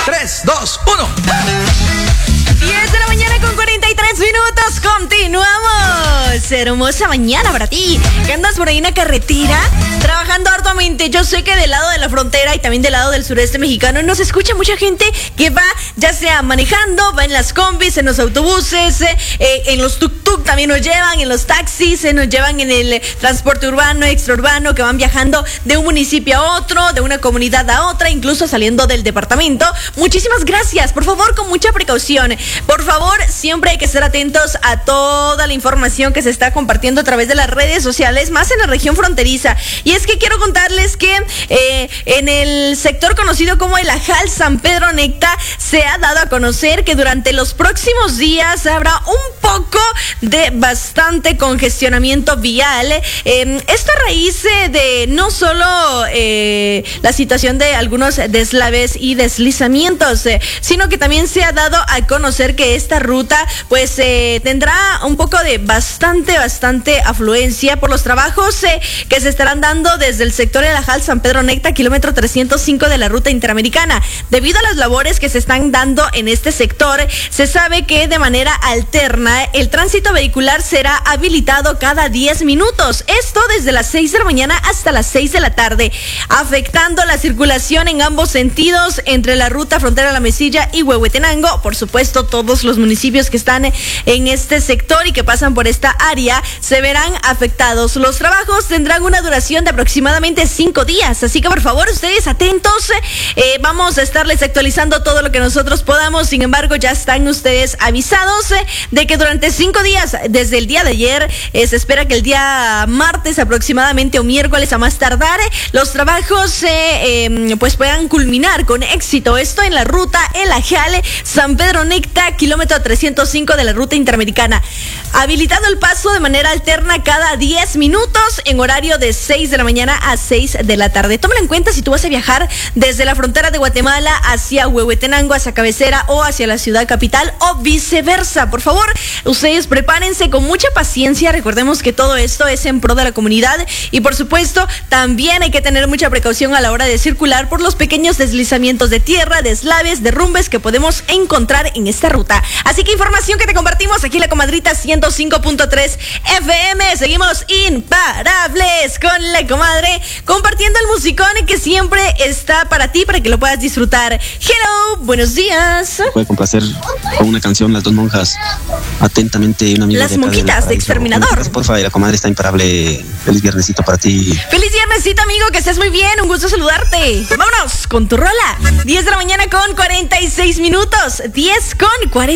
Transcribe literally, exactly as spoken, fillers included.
tres, dos, uno. diez de la mañana con cuarenta y tres minutos. Continuamos. Hermosa mañana para ti. ¿Que andas por ahí en la carretera? Trabajando arduamente. Yo sé que del lado de la frontera y también del lado del sureste mexicano nos escucha mucha gente que va ya sea manejando, va en las combis, en los autobuses, eh, en los tuk-tuk también nos llevan, en los taxis, eh, nos llevan en el transporte urbano, extraurbano, que van viajando de un municipio a otro, de una comunidad a otra, incluso saliendo del departamento. Muchísimas gracias. Por favor, con mucha precaución. Por favor, siempre hay que estar atentos a toda la información que se está compartiendo a través de las redes sociales, más en la región fronteriza. Y es que quiero contarles que eh, en el sector conocido como el Ajal San Pedro Necta se ha dado a conocer que durante los próximos días habrá un poco de bastante congestionamiento vial. Eh, esto a raíz de no solo eh, la situación de algunos deslaves y deslizamientos, eh, sino que también se ha dado a conocer que esta ruta pues eh, tendrá un poco de bastante, bastante afluencia por los trabajos eh, que se estarán dando desde el sector El Ajal San Pedro Necta, kilómetro trescientos cinco de la ruta interamericana. Debido a las labores que se están dando en este sector, se sabe que de manera alterna el tránsito vehicular será habilitado cada diez minutos. Esto desde las seis de la mañana hasta las seis de la tarde, afectando la circulación en ambos sentidos entre la ruta Frontera La Mesilla y Huehuetenango. Por supuesto, todos los municipios que están en este sector y que pasan por esta área se verán afectados. Los trabajos tendrán una duración de aproximadamente cinco días, así que por favor ustedes atentos. Eh, vamos a estarles actualizando todo lo que nosotros podamos. Sin embargo, ya están ustedes avisados eh, de que durante cinco días, desde el día de ayer, eh, se espera que el día martes aproximadamente o miércoles a más tardar, eh, los trabajos eh, eh, pues puedan culminar con éxito. Esto en la ruta El Ajal San Pedro Necta, kilómetro trescientos cinco de la ruta interamericana. Habilitado el paso de manera alterna cada diez minutos en horario de seis de la mañana a seis de la tarde. Tómalo en cuenta si tú vas a viajar desde la frontera de Guatemala hacia Huehuetenango, hacia cabecera o hacia la ciudad capital o viceversa. Por favor, ustedes prepárense con mucha paciencia. Recordemos que todo esto es en pro de la comunidad y por supuesto también hay que tener mucha precaución a la hora de circular por los pequeños deslizamientos de tierra, deslaves, derrumbes que podemos encontrar en esta ruta. Así que información que te compartimos aquí en La Comadrita ciento cinco punto tres F M. Seguimos imparables con La Comadre, compartiendo el musicón que siempre está para ti, para que lo puedas disfrutar. Hello, buenos días. Puede complacer con una canción Las Dos Monjas. Atentamente, una amiga Las de acá monjitas de, de Exterminador. Por favor, La Comadre está imparable. Feliz viernesito para ti. Feliz viernesito, amigo, que estés muy bien. Un gusto saludarte. Vámonos con tu rola. diez de la mañana con cuarenta y seis minutos. diez con cuarenta.